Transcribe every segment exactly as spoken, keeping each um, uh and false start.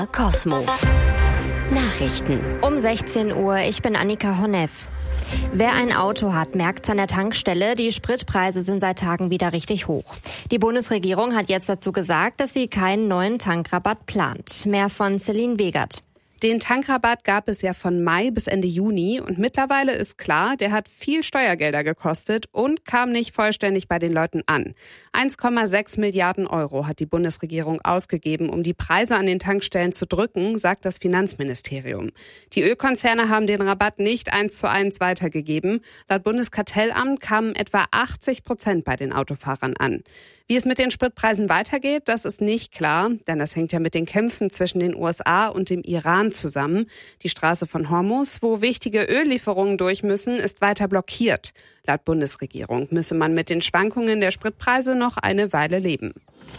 Cosmo. Nachrichten. Um sechzehn Uhr, ich bin Annika Honneff. Wer ein Auto hat, merkt's an der Tankstelle. Die Spritpreise sind seit Tagen wieder richtig hoch. Die Bundesregierung hat jetzt dazu gesagt, dass sie keinen neuen Tankrabatt plant. Mehr von Celine Wegert. Den Tankrabatt gab es ja von Mai bis Ende Juni und mittlerweile ist klar, der hat viel Steuergelder gekostet und kam nicht vollständig bei den Leuten an. eins Komma sechs Milliarden Euro hat die Bundesregierung ausgegeben, um die Preise an den Tankstellen zu drücken, sagt das Finanzministerium. Die Ölkonzerne haben den Rabatt nicht eins zu eins weitergegeben. Laut Bundeskartellamt kamen etwa achtzig Prozent bei den Autofahrern an. Wie es mit den Spritpreisen weitergeht, das ist nicht klar, denn das hängt ja mit den Kämpfen zwischen den U S A und dem Iran zusammen. Die Straße von Hormuz, wo wichtige Öllieferungen durch müssen, ist weiter blockiert. Laut Bundesregierung müsse man mit den Schwankungen der Spritpreise noch eine Weile leben.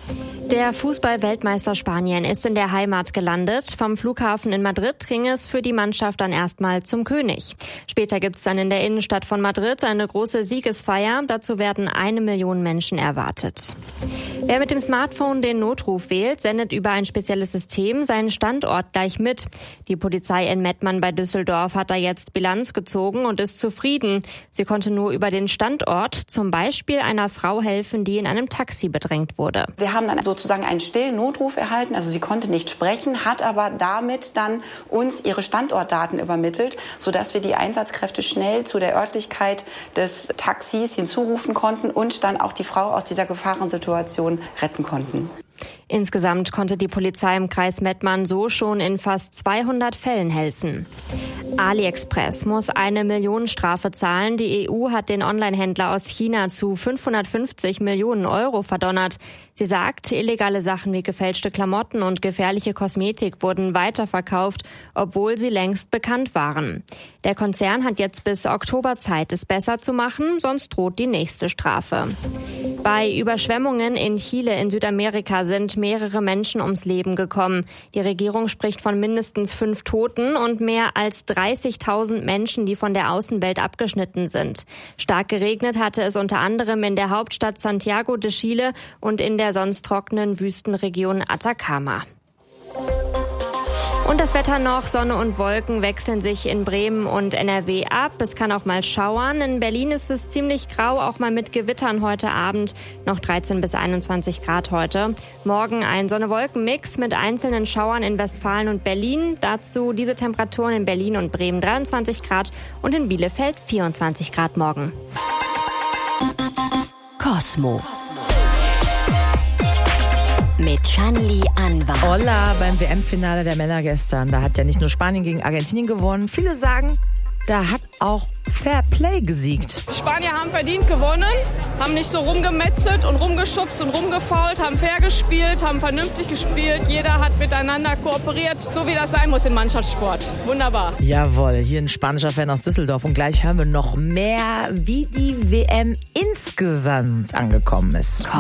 Der Fußball-Weltmeister Spanien ist in der Heimat gelandet. Vom Flughafen in Madrid ging es für die Mannschaft dann erstmal zum König. Später gibt es dann in der Innenstadt von Madrid eine große Siegesfeier. Dazu werden eine Million Menschen erwartet. Wer mit dem Smartphone den Notruf wählt, sendet über ein spezielles System seinen Standort gleich mit. Die Polizei in Mettmann bei Düsseldorf hat da jetzt Bilanz gezogen und ist zufrieden. Sie konnte nur über den Standort zum Beispiel einer Frau helfen, die in einem Taxi bedrängt wurde. Wir haben dann sozusagen einen stillen Notruf erhalten, also sie konnte nicht sprechen, hat aber damit dann uns ihre Standortdaten übermittelt, sodass wir die Einsatzkräfte schnell zu der Örtlichkeit des Taxis hinzurufen konnten und dann auch die Frau aus dieser Gefahrensituation retten konnten. Insgesamt konnte die Polizei im Kreis Mettmann so schon in fast zweihundert Fällen helfen. AliExpress muss eine Millionenstrafe zahlen. Die E U hat den Onlinehändler aus China zu fünfhundertfünfzig Millionen Euro verdonnert. Sie sagt, illegale Sachen wie gefälschte Klamotten und gefährliche Kosmetik wurden weiterverkauft, obwohl sie längst bekannt waren. Der Konzern hat jetzt bis Oktober Zeit, es besser zu machen, sonst droht die nächste Strafe. Bei Überschwemmungen in Chile in Südamerika sind mehrere Menschen ums Leben gekommen. Die Regierung spricht von mindestens fünf Toten und mehr als dreißigtausend Menschen, die von der Außenwelt abgeschnitten sind. Stark geregnet hatte es unter anderem in der Hauptstadt Santiago de Chile und in der sonst trockenen Wüstenregion Atacama. Und das Wetter noch, Sonne und Wolken wechseln sich in Bremen und N R W ab. Es kann auch mal schauern. In Berlin ist es ziemlich grau, auch mal mit Gewittern heute Abend. Noch dreizehn bis einundzwanzig Grad heute. Morgen ein Sonne-Wolken-Mix mit einzelnen Schauern in Westfalen und Berlin. Dazu diese Temperaturen in Berlin und Bremen dreiundzwanzig Grad und in Bielefeld vierundzwanzig Grad morgen. Cosmo. Mit Shanli Anwar. Hola, beim W M-Finale der Männer gestern. Da hat ja nicht nur Spanien gegen Argentinien gewonnen. Viele sagen, da hat auch Fair Play gesiegt. Die Spanier haben verdient gewonnen, haben nicht so rumgemetzelt und rumgeschubst und rumgefault, haben fair gespielt, haben vernünftig gespielt. Jeder hat miteinander kooperiert, so wie das sein muss im Mannschaftssport. Wunderbar. Jawohl, hier ein spanischer Fan aus Düsseldorf. Und gleich hören wir noch mehr, wie die W M insgesamt angekommen ist.